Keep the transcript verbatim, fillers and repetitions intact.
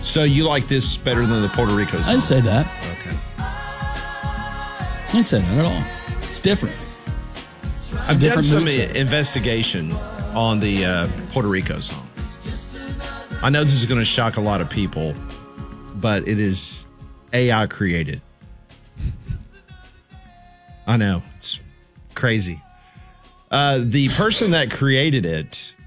So you like this better than the Puerto Rico song? I'd say that. Okay. I'd say that at all. It's different. It's I've done some mood investigation on the uh, Puerto Rico song. I know this is going to shock a lot of people, but it is A I created. I know. It's crazy. Uh, the person that created it